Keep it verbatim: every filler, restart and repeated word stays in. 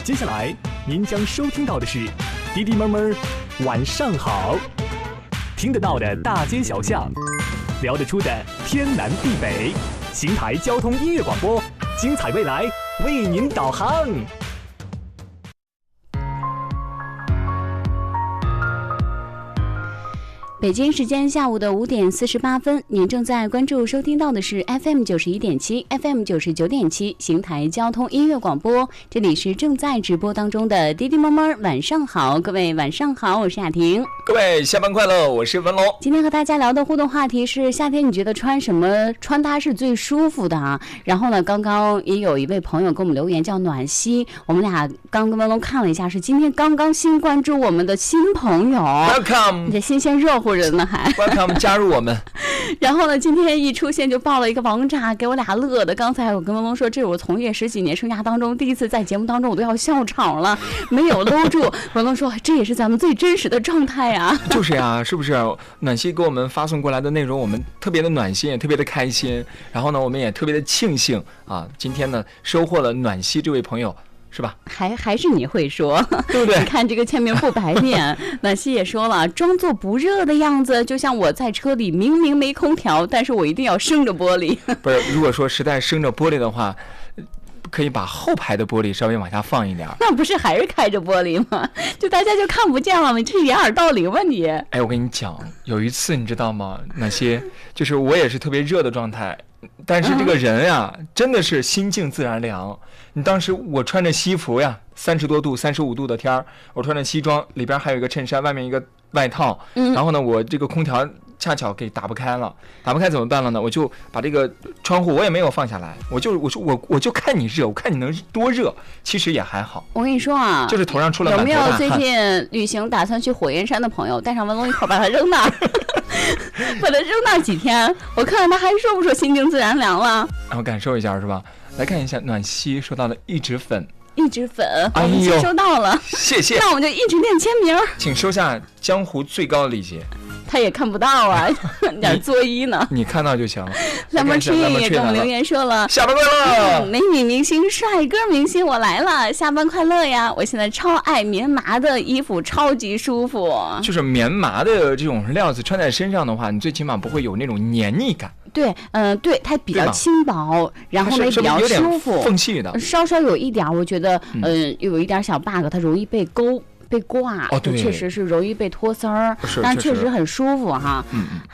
接下来您将收听到的是滴滴妹妹晚上好，听得到的大街小巷，聊得出的天南地北，邢台交通音乐广播，精彩未来为您导航。 北京时间下午的五点四十八分，您正在关注收听到的是 F M 九十一点七 F M 九十九点七邢台交通音乐广播，这里是正在直播当中的滴滴猫猫晚上好，各位晚上好，我是雅婷， 各位下班快乐，我是文龙。 今天和大家聊的互动话题是夏天你觉得穿什么穿搭是最舒服的啊？然后呢，刚刚也有一位朋友给我们留言叫暖西，我们俩刚跟文龙看了一下，是今天刚刚新关注我们的新朋友 Welcome， 这新鲜热乎人呢还 Welcome 加入我们。 然后呢，今天一出现就爆了一个王炸，给我俩乐的。刚才我跟文龙说，这是我从业十几年生涯当中第一次在节目当中我都要笑场了，没有搂住。文龙说，这也是咱们最真实的状态啊。 就是呀，是不是？暖心给我们发送过来的内容，我们特别的暖心，也特别的开心。然后呢，我们也特别的庆幸啊，今天呢收获了暖心这位朋友。是吧？ 还还是你会说， 对不对？ 你看这个签名不白练，暖西也说了，装作不热的样子，就像我在车里明明没空调，但是我一定要生着玻璃。 不是，如果说实在生着玻璃的话，可以把后排的玻璃稍微往下放一点。 那不是还是开着玻璃吗？就大家就看不见了吗？这是掩耳盗铃吧你？ 哎，我跟你讲，有一次你知道吗？那些就是我也是特别热的状态。但是这个人呀、啊，真的是心静自然凉。你当时我穿着西服呀，三十多度、三十五度的天儿，我穿着西装，里边还有一个衬衫，外面一个外套。嗯、然后呢，我这个空调恰巧给打不开了，打不开怎么办了呢？我就把这个窗户我也没有放下来，我就我说我我就看你热，我看你能多热，其实也还好。 我跟你说啊， 就是头上出了满头大汗。 有没有最近旅行打算去火焰山的朋友，带上文龙一块把它扔那儿？把它扔那几天，我看看他还说不说心静自然凉了。 然后感受一下是吧？来看一下暖西收到了一指粉， 一指粉， 哎、 我们先收到了， 谢谢。 那我们就一直念签名， 请收下江湖最高的礼节。 他也看不到啊，点作揖呢。 你看到就行。 Lemon Tree 也给我们留言说了， 下班快乐、 嗯！美女明星、帅哥明星，我来了，下班快乐呀！我现在超爱棉麻的衣服，超级舒服。 就是棉麻的这种料子穿在身上的话，你最起码不会有那种黏腻感。 对，嗯、呃，对，它比较轻薄，然后呢比较舒服， 缝隙的， 稍稍有一点，我觉得，嗯、呃，有一点小 bug， 它容易被勾。被挂， 哦，对， 确实是容易被脱丝儿，但确实很舒服哈。嗯。